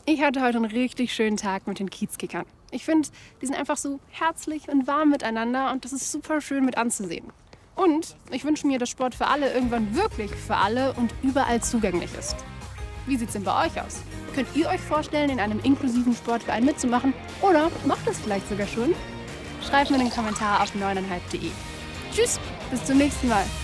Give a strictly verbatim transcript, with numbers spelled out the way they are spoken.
Ich hatte heute einen richtig schönen Tag mit den Kiezkickern. Ich finde, die sind einfach so herzlich und warm miteinander und das ist super schön mit anzusehen. Und ich wünsche mir, dass Sport für alle irgendwann wirklich für alle und überall zugänglich ist. Wie sieht's denn bei euch aus? Könnt ihr euch vorstellen, in einem inklusiven Sportverein mitzumachen? Oder macht es vielleicht sogar schon? Schreibt mir einen Kommentar auf neuneinhalb punkt de. Tschüss, bis zum nächsten Mal.